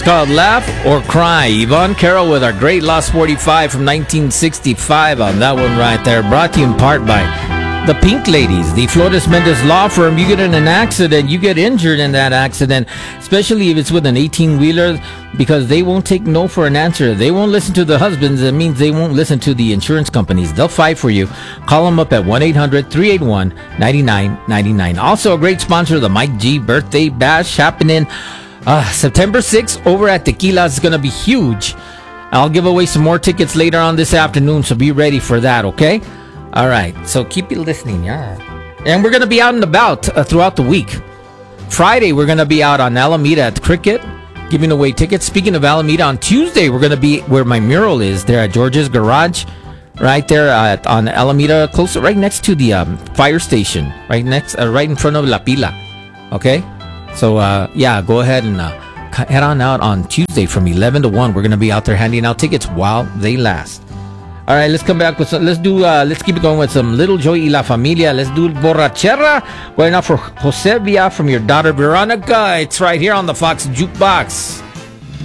It's called Laugh or Cry. Yvonne Carroll with our great Lost 45 from 1965 on that one right there. Brought to you in part by the Pink Ladies, the Flores Mendez Law Firm. You get in an accident, you get injured in that accident, especially if it's with an 18-wheeler, because they won't take no for an answer. They won't listen to the husbands. It means they won't listen to the insurance companies. They'll fight for you. Call them up at 1-800-381-9999. Also a great sponsor of the Mike G Birthday Bash happening September 6th over at Tequila. Is going to be huge. I'll give away some more tickets later on this afternoon, so be ready for that, okay? All right, so keep you listening, yeah. And we're going to be out and about throughout the week. Friday, we're going to be out on Alameda at Cricket, giving away tickets. Speaking of Alameda, on Tuesday, we're going to be where my mural is, there at George's Garage, right there on Alameda, close, right next to the fire station, right in front of La Pila, okay? So, yeah, go ahead and head on out on Tuesday from 11 to 1. We're going to be out there handing out tickets while they last. All right, let's come back with some, let's keep it going with some Little Joey y La Familia. Let's do Borrachera. Going out for Jose Villa from your daughter Veronica. It's right here on the Fox Jukebox.